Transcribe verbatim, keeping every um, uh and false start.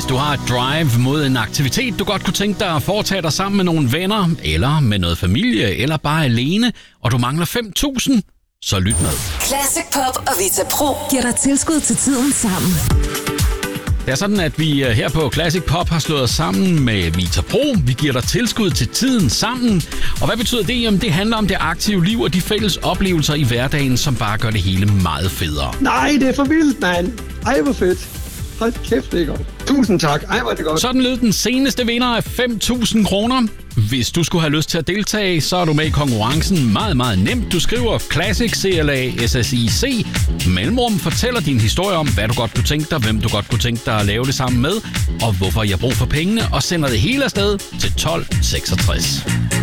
Hvis du har et drive mod en aktivitet, du godt kunne tænke dig at foretage dig sammen med nogle venner, eller med noget familie, eller bare alene, og du mangler fem tusind, så lyt med. Classic Pop og Vita Pro giver dig tilskud til tiden sammen. Det er sådan, at vi her på Classic Pop har slået os sammen med Vita Pro. Vi giver dig tilskud til tiden sammen. Og hvad betyder det? Jamen, det handler om det aktive liv og de fælles oplevelser i hverdagen, som bare gør det hele meget federe. Nej, det er for vildt, mand. Ej, hvor fedt. Hold kæft, det er godt. Tusind tak. Ej, hvor er det godt. Sådan lød den seneste vinder af fem tusind kroner. Hvis du skulle have lyst til at deltage, så er du med i konkurrencen meget, meget nemt. Du skriver Classic C L A S S I C. Mellemrum fortæller din historie om, hvad du godt kunne tænke dig, hvem du godt kunne tænke dig at lave det sammen med, og hvorfor jeg har brug for pengene, og sender det hele afsted til tolv seksogtres.